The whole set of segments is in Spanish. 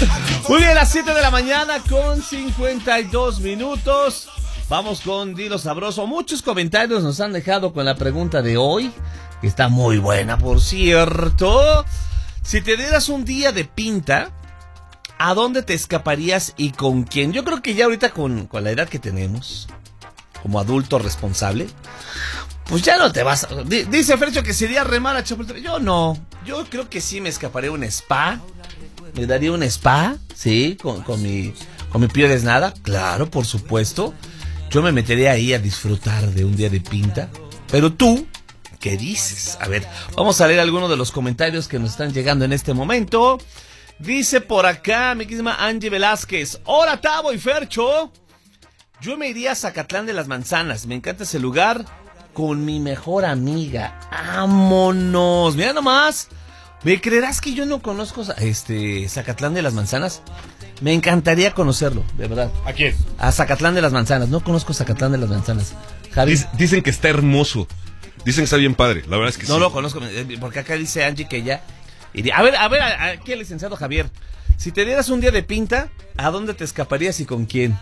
Muy bien, las 7 de la mañana con 52 minutos. Vamos con Dilo Sabroso. Muchos comentarios nos han dejado con la pregunta de hoy, que está muy buena, por cierto. Si te dieras un día de pinta, ¿a dónde te escaparías y con quién? Yo creo que ya ahorita con la edad que tenemos, como adulto responsable, pues ya no te vas. Dice Fercho que sería remar a Chapultepec. Yo no. Yo creo que sí me escaparía a un spa. Me daría un spa, sí, con mi piel desnada. Claro, por supuesto. Yo me metería ahí a disfrutar de un día de pinta. Pero tú, ¿qué dices? A ver, vamos a leer algunos de los comentarios que nos están llegando en este momento. Dice por acá mi querida Angie Velázquez: hola Tavo y Fercho, yo me iría a Zacatlán de las Manzanas. Me encanta ese lugar, con mi mejor amiga. ¡Vámonos! Mira nomás. ¿Me creerás que yo no conozco Zacatlán de las Manzanas? Me encantaría conocerlo, de verdad. ¿A quién? A Zacatlán de las Manzanas. No conozco Zacatlán de las Manzanas. Javi. Dicen que está hermoso. Dicen que está bien padre. La verdad es que no sí. lo conozco, porque acá dice Angie que ya iría. A ver, aquí el licenciado Javier. Si te dieras un día de pinta, ¿a dónde te escaparías y con quién?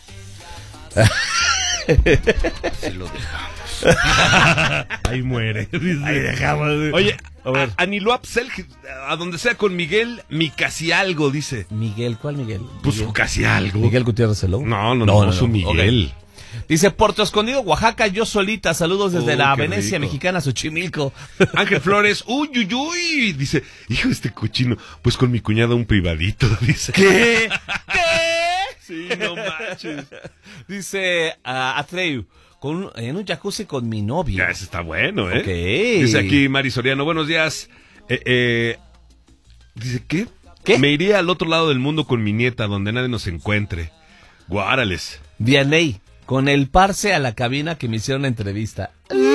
Se lo dejamos. Ahí muere. Ahí dejamos. Oye, a ver. Aniloap Cel, a donde sea con Miguel, mi casi algo, dice. Miguel, ¿cuál Miguel? Pues Miguel. Casi algo. Miguel Gutiérrez Hello. No, su Miguel. Okay. Dice Puerto Escondido, Oaxaca, yo solita. Saludos desde la Venecia rico. Mexicana, Xochimilco. Ángel Flores, uy. Dice, hijo de este cochino, pues con mi cuñada un privadito, dice. ¿Qué? Sí, no manches. Dice Atreu, en un jacuzzi con mi novio. Ya, ese está bueno, ¿eh? Okay. Dice aquí Mari Soriano, buenos días. Dice, ¿qué? Me iría al otro lado del mundo con mi nieta, donde nadie nos encuentre. Guárales. Vianey, con el parce a la cabina que me hicieron la entrevista.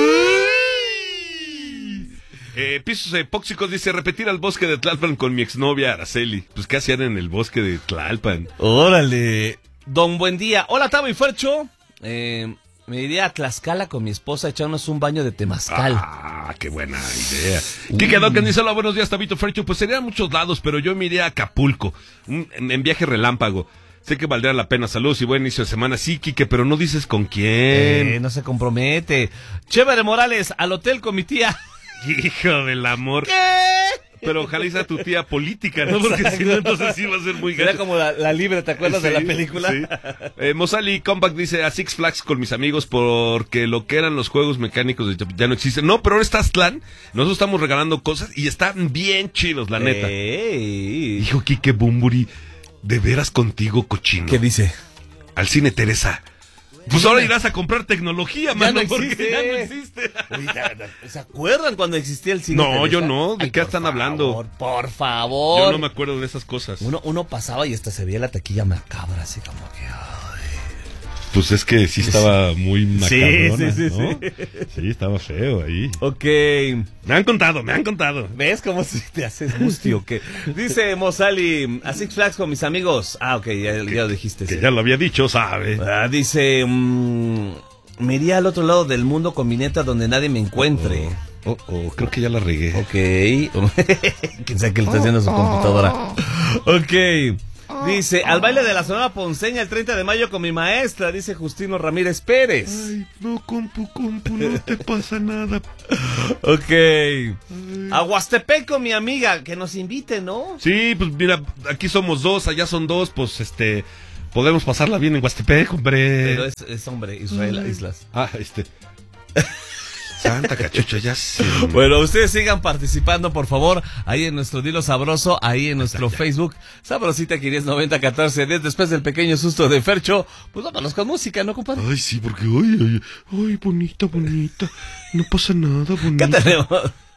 Pisos epóxicos dice, repetir al bosque de Tlalpan con mi exnovia Araceli. Pues, ¿qué hacían en el bosque de Tlalpan? Órale. Don Buen Día. Hola, Tavo y Fercho. Me iría a Tlaxcala con mi esposa a echarnos un baño de temazcal. Ah, qué buena idea. Kike Dokken dice, hola, buenos días, Tabito Fercho. Pues serían muchos lados, pero yo me iría a Acapulco, en viaje relámpago. Sé que valdría la pena. Saludos y buen inicio de semana. Sí, Kike, pero no dices con quién. No se compromete. Chévere Morales, al hotel con mi tía. Hijo del amor. ¿Qué? Pero ojalá sea tu tía política, ¿no? Porque si no, entonces sí va a ser muy gacho. Era como la libre, ¿te acuerdas de la película? Sí. Mosali Compact dice, a Six Flags con mis amigos porque lo que eran los juegos mecánicos ya no existen. No, pero ahora está Aztlán. Nosotros estamos regalando cosas y están bien chidos, la neta. Dijo Kike Bumburi, ¿de veras contigo, cochino? ¿Qué dice? Al cine Teresa. Pues ahora irás a comprar tecnología, mano, no porque ya no existe. Oye, ¿se acuerdan cuando existía el cine? No, Teresa? yo no. ¿De qué están hablando? Por favor. Yo no me acuerdo de esas cosas. Uno pasaba y hasta se veía la taquilla macabra, así como que... Pues es que sí estaba muy macabrona, sí, ¿no? Sí, estaba feo ahí. Ok. Me han contado. ¿Ves cómo si te haces gusti o qué? Dice Mosali, a Six Flags con mis amigos. Ah, ok, ya lo dijiste. Que sí. ya lo había dicho, ¿sabe? Dice, me iría al otro lado del mundo con mi neta donde nadie me encuentre. Creo que ya la regué. Ok. Quién sabe qué le está haciendo a su computadora. Ok. Dice, al baile de la Sonora Ponceña el 30 de mayo con mi maestra, dice Justino Ramírez Pérez. Ay, no, compu, no te pasa nada. Ok. A Huastepec con mi amiga, que nos invite, ¿no? Sí, pues mira, aquí somos dos, allá son dos, pues podemos pasarla bien en Huastepec, hombre. Pero es hombre, Israel Islas. Santa cachucha, ya sé. Bueno, ustedes sigan participando, por favor, ahí en nuestro Dilo Sabroso, ahí en nuestro Facebook, Sabrosita 590-1410, después del pequeño susto de Fercho, pues vámonos con música, ¿no, compadre? Ay, sí, porque, ay, bonita, no pasa nada, bonita. ¿Qué tenemos?